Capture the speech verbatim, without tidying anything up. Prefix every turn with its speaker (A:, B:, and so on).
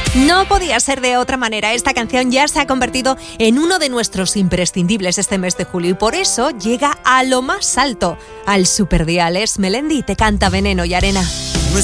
A: No podía ser de otra manera. Esta canción ya se ha convertido en uno de nuestros imprescindibles este mes de julio y por eso llega a lo más alto, al superdial. Es Melendi, te canta Veneno y Arena.